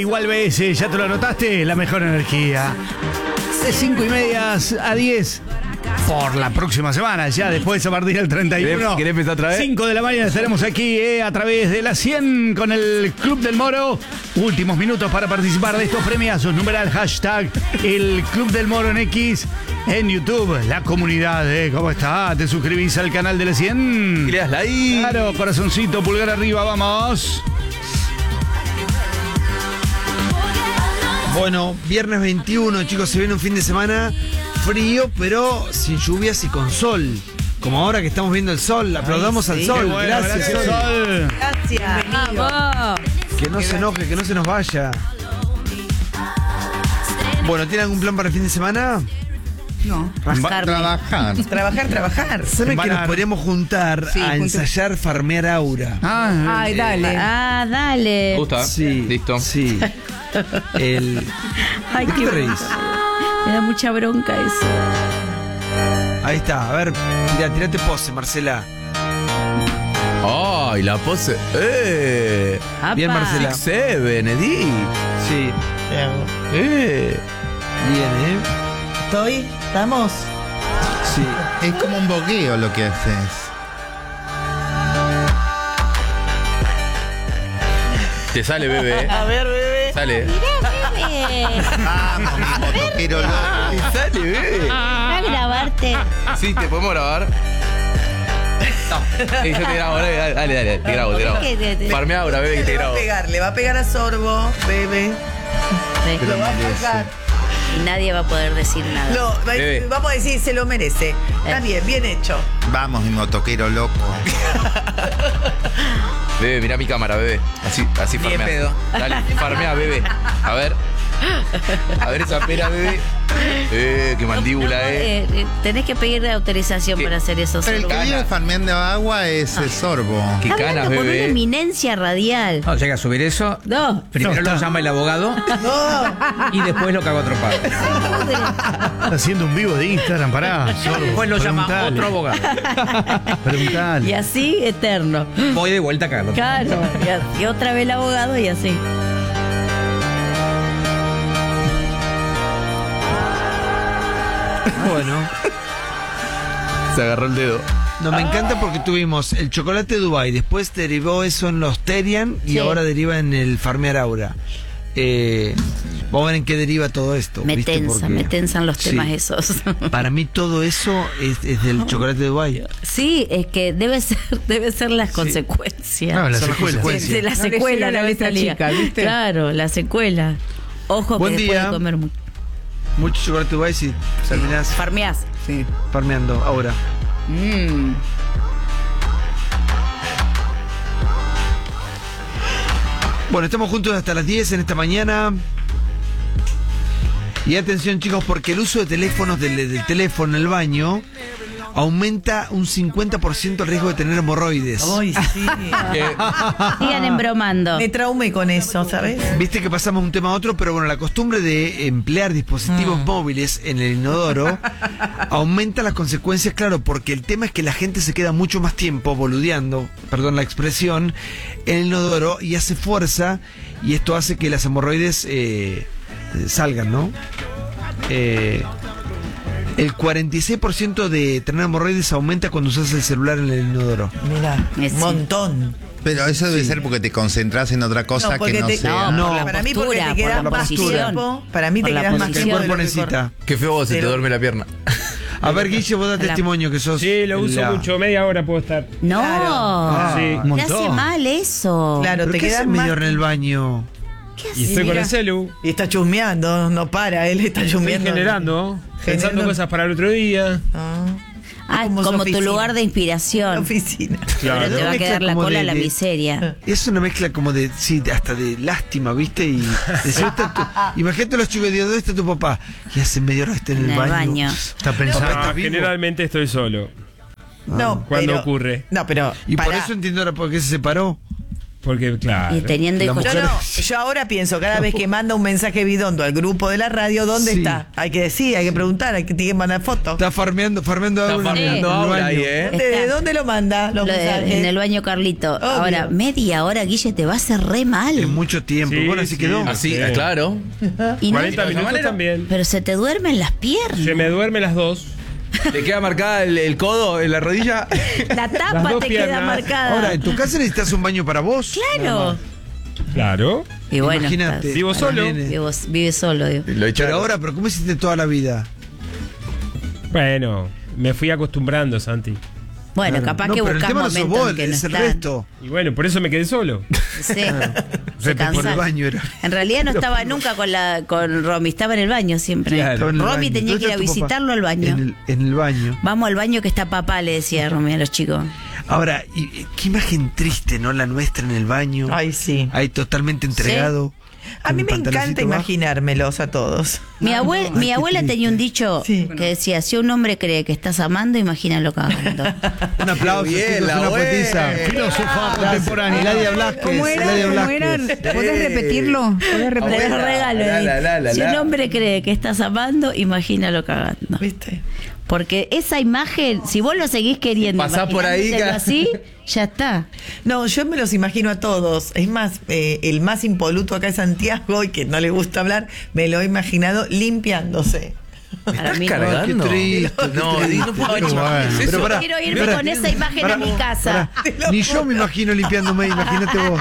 igual BS, ¿ya te lo anotaste? La mejor energía. De 5:30 a 10. Por la próxima semana, ya después a partir del 31. ¿Querés empezar otra vez? 5 de la mañana estaremos aquí a través de la 100 con el Club del Moro. Últimos minutos para participar de estos premiazos. Numeral hashtag el Club del Moro en X. En YouTube, la comunidad, ¿cómo está? ¿Te suscribís al canal de la 100? Y le das like. Claro, corazoncito, pulgar arriba, vamos. Bueno, viernes 21, chicos, se viene un fin de semana frío, pero sin lluvias y con sol. Como ahora que estamos viendo el sol, aplaudamos al sol. Bueno, gracias, sol. Gracias. ¡Vamos! Que no se enoje, que no se nos vaya. Bueno, ¿tienen algún plan para el fin de semana? No. Trabajar. ¿Saben que nos podríamos juntar a ensayar farmear aura? Ay, dale. Ah, dale. ¿Te gusta? Sí. Listo. Sí. Ay, ¿Qué te reís? Me da mucha bronca eso. Ahí está, a ver, tirate pose, Marcela. ¡Ay, la pose! Apa. Bien, Marcela. 6-7, Edith. Sí. Bien, ¿Estamos? Sí. Es como un bogueo lo que haces. Te sale, bebé. A ver, bebé. Sale. Vamos, mi motoquero loco. Te sale, bebé. A grabarte. Sí, te podemos grabar. No. Yo te grabo, dale, te grabo. Farmea ahora, bebé, que te grabo. Le va a pegar a Sorbo, bebé. Lo va a pegar. Y nadie va a poder decir nada. Bebé. Vamos a decir, se lo merece. Está bien hecho. Vamos, mi motoquero loco. Bebé, mirá mi cámara, bebé. Así Bien farmea. pedo. Dale, farmea, bebé. A ver esa pera, bebé. Qué mandíbula, Tenés que pedir autorización ¿Qué? para hacer eso. Pero el que vive farmeando agua es el Sorbo. Qué Está canas, hablando con una bebé. eminencia radial. No, llega a subir eso. No. Primero lo llama el abogado y después lo cago a tropado. Está haciendo un vivo de Instagram, pará. Después lo llama Preguntale. otro abogado. Preguntale. Y así eterno. Voy de vuelta a cagarlo. Claro. Y otra vez el abogado y así. Bueno. Se agarró el dedo. No, me encanta porque tuvimos el chocolate Dubai, después derivó eso en los Terian y Sí. ahora deriva en el farmear aura. Vamos a ver en qué deriva todo esto. Me ¿viste? Porque tensan los sí. temas esos. Para mí todo eso es del chocolate Dubai. Sí, es que debe ser las consecuencias. No, la Son las secuela. consecuencias. De la No le secuela, llega la la letra salía. chica, ¿viste? Claro, la secuela. Ojo Buen que después día. de comer mucho. Mucho chocolate Dubai si terminás Farmeás. Sí. farmeando ahora. Bueno, estamos juntos hasta las 10 en esta mañana. Y atención, chicos, porque el uso de teléfonos del teléfono en el baño aumenta un 50% el riesgo de tener hemorroides. Ay, sí. Sigan embromando. Me traumé con eso, ¿sabes? Viste que pasamos de un tema a otro, pero bueno, la costumbre de emplear dispositivos móviles en el inodoro aumenta las consecuencias, claro, porque el tema es que la gente se queda mucho más tiempo boludeando, perdón la expresión, en el inodoro y hace fuerza y esto hace que las hemorroides salgan, ¿no? El 46% de tener hemorroides aumenta cuando usas el celular en el inodoro. Mirá, Sí. un montón. Pero eso debe ser porque te concentras en otra cosa porque que no te- sea. No, por la para mí porque postura, te quedas por la más posición. tiempo. Para mí te Por la quedas más posición. El tiempo. cuerpo de lo que necesita. Qué feo se te Pero- duerme la pierna. A ver, Guille, vos da La- testimonio que sos. Sí, lo uso la- mucho, media hora puedo estar. No. Claro. Sí. Un Te hace montón. mal eso. Claro, ¿Pero te qué quedas haces más. media hora en el baño? ¿Qué haces? Y estoy con mira. el celu. Y está chusmeando, no para, él está Estoy chusmeando. generando, pensando Generando. cosas para el otro día. Ah, Como su como tu oficina. lugar de La inspiración. oficina. Claro. Pero te va a Mezcla quedar la como cola a de- la de- miseria. Es una mezcla como de, sí, hasta de lástima, ¿viste? Y imagínate los chicos de ¿dónde está tu papá? Y hace media hora está en el baño. Está pensando. ¿está No, vivo? generalmente estoy solo. No, ¿Cuándo pero- ocurre? No, pero. Y por pará. eso entiendo ahora por qué se separó. Porque, claro. Y teniendo hijos. Yo ahora pienso, cada vez que manda un mensaje bidondo al grupo de la radio, ¿dónde Sí. está? Hay que decir, hay que preguntar, hay que mandar fotos. Está farmeando agua en el ahora ahí, baño. ¿De dónde lo manda los mensajes? En el baño, Carlito. Obvio. Ahora, media hora, Guille, te va a hacer re mal. En mucho tiempo. Sí, Bueno, así sí. quedó. Así, Sí. claro. Y no- 40 minutos también. pero se te duermen las piernas. Se me duermen las dos. ¿Te queda marcada el codo en la rodilla? La Las tapa dos te queda piernas. marcada. Ahora, ¿en tu casa necesitas un baño para vos? Claro. Claro. Y bueno, Imagínate. Vivo para solo. nene. vive solo, digo. Lo echaron. Pero ahora, ¿pero cómo hiciste toda la vida? Bueno, me fui acostumbrando, Santi. Bueno, Claro. capaz No, que pero el buscás tema no sos momentos vos, en que no es el están. resto. Y bueno, por eso me quedé solo. Sí. Se Por el cansan. baño era. En realidad no estaba nunca con Romy, estaba en el baño siempre. Claro. Estaba en el Romy baño. tenía que ir a ¿Dónde está tu papá? visitarlo al baño. En el baño. Vamos al baño que está papá, le decía Romy a los chicos. Ahora, qué imagen triste, ¿no? La nuestra en el baño. Ay, sí. Ahí totalmente entregado. A con mí el me encanta pantaloncito bajo. imaginármelos a todos. Mi abuela triste. tenía un dicho Sí. que decía, si un hombre cree que estás amando, imagínalo cagando. Un aplauso, Bien, chicos, la una buena. poetisa. Filósofa contemporánea. Eladia Blasquez. ¿Cómo era? Eladia ¿Cómo Blasquez. era? ¿Podés repetirlo? ¿Podés Te repetirlo? lo regalo. Si un la. hombre cree que estás amando, imagínalo cagando. ¿Viste? Porque esa imagen, si vos lo seguís queriendo, Pasás por ahí, imaginándotelo así, ya está. No, yo me los imagino a todos. Es más, el más impoluto acá es Santiago y que no le gusta hablar, me lo he imaginado limpiándose. Para mí no. cargando? Qué triste, No, qué no puedo triste. imaginar eso. Pero pará, Quiero irme pará. con esa imagen Pará, a mi casa. pará. Ni yo me imagino limpiándome, imagínate vos.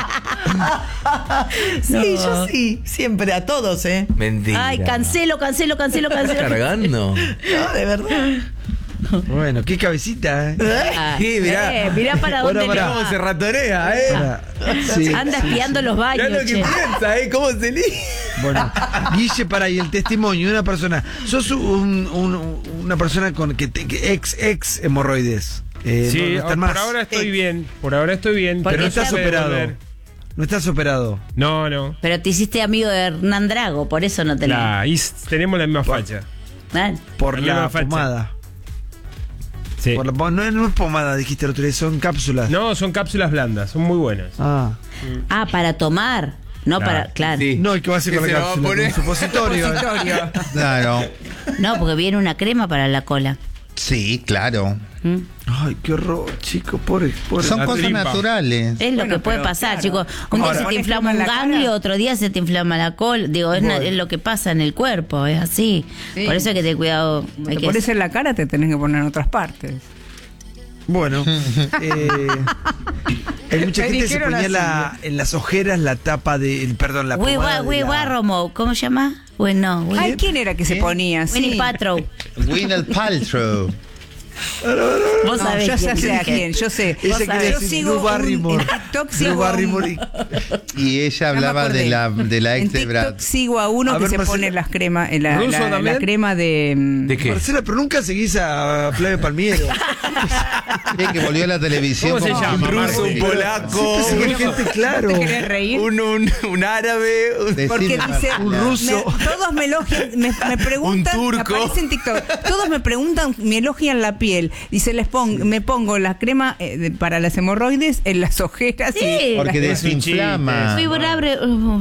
Sí, yo sí, siempre, a todos, ¿eh? Mentira. Ay, cancelo. ¿Estás cargando? No, de verdad. Bueno, qué cabecita, ¿eh? Ah, Sí, mirá. para dónde Ahora, le pará. va. ¿Cómo se ratorea, Pará. Sí, Anda sí, espiando los Mirá baños, lo que che. piensa, ¿Cómo se lee? Bueno, Guille, para y el testimonio de una persona. Sos una persona con que ex hemorroides. Sí, no están por más. ahora estoy bien. Por ahora estoy bien. Porque Pero no eso estás puede operado. volver. No estás operado. No. Pero te hiciste amigo de Hernán Drago, por eso no te lo... Tenemos la misma facha. ¿Eh? Por La la misma facha. pomada. Sí. No es pomada, dijiste el otro día, son cápsulas. No, son cápsulas blandas, son muy buenas. Ah. Ah, para tomar. No Claro. para... Claro. Sí. No, ¿qué va a hacer ¿Qué con se la lo va a cápsula? poner? Con supositorio. Claro. No, porque viene una crema para la cola. Sí, claro. ¿Mm? Ay, qué horror, chicos, pobre. Son La cosas tripa. naturales. Es lo Bueno, que puede pero, pasar, claro. chicos. Un día Ahora, se te ¿pones inflama crema en un la ganglio, cara? otro día se te inflama la cola. Digo, es lo que pasa en el cuerpo, es así. Sí. Por eso hay que tener cuidado. Hay Te que- pones en la cara, te tenés que poner en otras partes. Bueno, hay mucha Me gente que se dijeron ponía así. en las ojeras la tapa de, perdón, la pomada de la- Guibarromo, ¿cómo se llama? Bueno, Ay, ¿quién era que se ponía así? Winnie Paltrow. Gwyneth Paltrow. Vos No, sabés yo quién sé a es. quién, yo sé. Ella Vos quería sabés, yo decir sigo Drew Barrymore. en TikTok Drew sigo a un- Barrymore Y ella Ya me hablaba acordé. de la En ex de TikTok Brad. sigo a uno A que ver, se Marcela. pone las cremas, la ¿Ruso también? crema de... ¿De qué? Marcela, pero nunca seguís a Flavio Palmiero. Sí, que volvió a la televisión. ¿Cómo se como llama, un Marco? Un ruso, polaco. Sigue gente, claro. ¿Te querés reír? Un árabe. Porque Decime, dice, Marcela. un ruso. todos me elogian, me preguntan, Un turco. aparece en TikTok, todos me preguntan, me elogian la piel. Dice, me pongo la crema para las hemorroides en las ojeras. Sí. Y Porque Es un desinflama. Fui brable.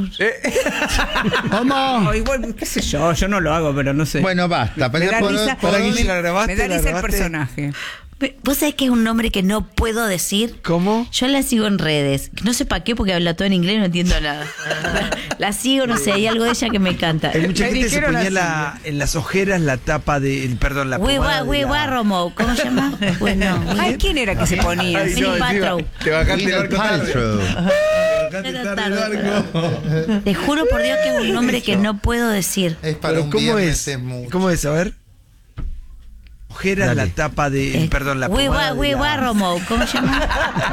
¿Cómo? o igual, qué sé yo no lo hago, pero no sé. Bueno, basta. me da risa, para Guille, ¿la grabaste? me da ¿La risa el grabaste? personaje. ¿Vos sabés que es un nombre que no puedo decir? ¿Cómo? Yo la sigo en redes. No sé para qué, porque habla todo en inglés y no entiendo nada. La sigo, no sé, hay algo de ella que me encanta. Hay mucha Me gente que se dijeron ponía así. en las ojeras la tapa de, perdón, la pomada de la- Guibarromo, ¿cómo se llama? Bueno, Ay, ¿quién era que se ponía? Ay, Winnie no, Paltrow. encima, te bajaste el Gwyneth barco tarde. Paltrow. Era tarde. Te juro por Dios que es un nombre que no puedo decir. Es para Pero un ¿cómo viernes, es? mucho. ¿Cómo es? A ver. Ojeras Dale. la tapa de, perdón, la pomada de la- Guibarromo, ¿cómo se llama?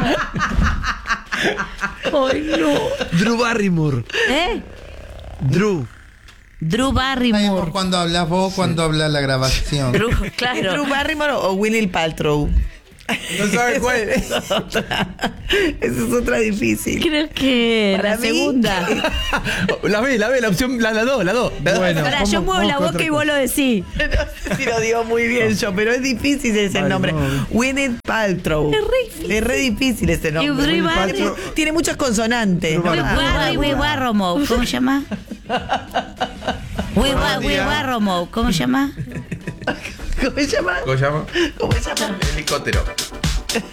Ay, no. Drew Barrymore. ¿Eh? Drew. Drew Ay, Barrymore. cuando hablas vos, cuando habla la grabación. Drew, ¿Es claro. Drew Barrymore o Winnie Paltrow? No sabe cuál es. Esa es otra difícil. Creo que Para la mí- segunda. La B, la opción, la dos. Bueno, Ahora yo muevo la boca y vos lo decís. No sé si lo digo muy bien yo, pero es difícil ese nombre. Gwyneth Paltrow. Es re difícil ese nombre. Y Drew Barrymore. Tiene muchas consonantes. Barrymore, ¿cómo se llama? Barrymore, ¿cómo se llama? ¿Cómo se llama? ¿Cómo se llama? ¿Cómo se llama? Helicóptero.